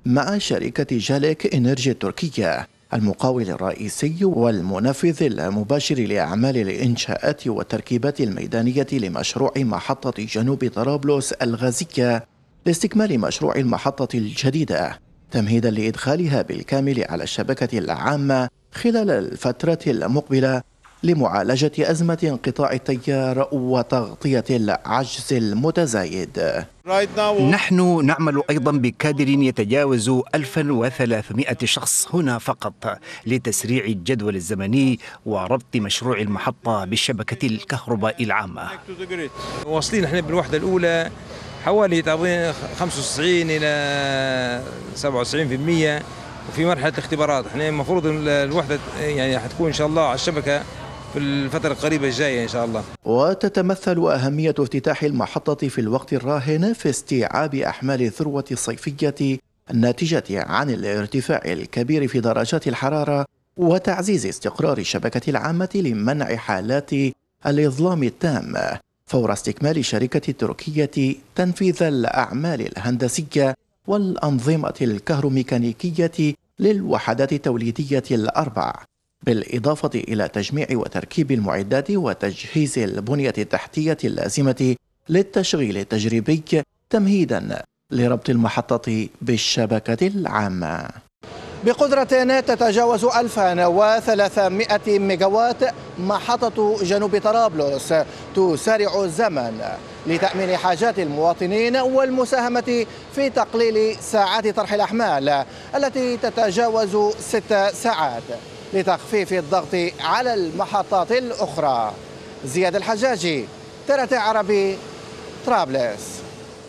مع شركة جاليك إنرجي التركية المقاول الرئيسي والمنفذ المباشر لأعمال الإنشاءات والتركيبات الميدانية لمشروع محطة جنوب طرابلس الغازية لاستكمال مشروع المحطة الجديدة تمهيدا لإدخالها بالكامل على الشبكة العامة خلال الفترة المقبلة لمعالجة أزمة انقطاع التيار وتغطية العجز المتزايد. نحن نعمل أيضا بكادر يتجاوز 1300 شخص هنا فقط لتسريع الجدول الزمني وربط مشروع المحطة بالشبكة الكهرباء العامة. واصلين احنا بالوحدة الأولى حوالي 95 إلى 97%، وفي مرحلة اختبارات. احنا المفروض الوحدة يعني حتكون إن شاء الله على الشبكة في الفترة القريبة الجاية إن شاء الله. وتتمثل أهمية افتتاح المحطة في الوقت الراهن في استيعاب أحمال الذروة الصيفية الناتجة عن الارتفاع الكبير في درجات الحرارة وتعزيز استقرار الشبكة العامة لمنع حالات الإظلام التام فور استكمال الشركة التركية تنفيذ الأعمال الهندسية والأنظمة الكهروميكانيكية للوحدات التوليدية الأربع، بالإضافة إلى تجميع وتركيب المعدات وتجهيز البنية التحتية اللازمة للتشغيل التجريبي تمهيدا لربط المحطة بالشبكة العامة. بقدرة تتجاوز 1300 ميجاوات، محطة جنوب طرابلس تسارع الزمن لتأمين حاجات المواطنين والمساهمة في تقليل ساعات طرح الأحمال التي تتجاوز 6 ساعات لتخفيف الضغط على المحطات الأخرى. زياد الحجاجي، TRT عربي، طرابلس.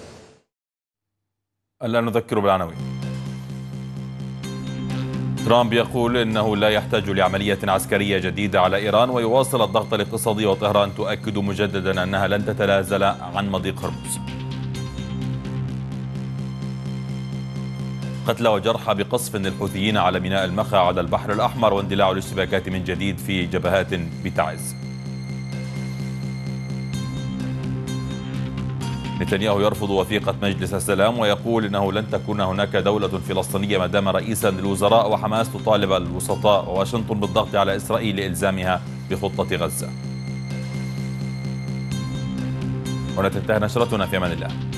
الآن نذكر بالعناوين. ترامب يقول إنه لا يحتاج لعملية عسكرية جديدة على إيران ويواصل الضغط الاقتصادي، وطهران تؤكد مجددا أنها لن تتنازل عن مضيق هرمز. قتلى وجرحى بقصف للحوثيين على ميناء المخا على البحر الأحمر، واندلاع الاشتباكات من جديد في جبهات بتعز. نتنياهو يرفض وثيقة مجلس السلام ويقول إنه لن تكون هناك دولة فلسطينية ما دام رئيسا للوزراء، وحماس تطالب الوسطاء وواشنطن بالضغط على إسرائيل لإلزامها بخطة غزة. هنا تنتهي نشرتنا، في أمان الله.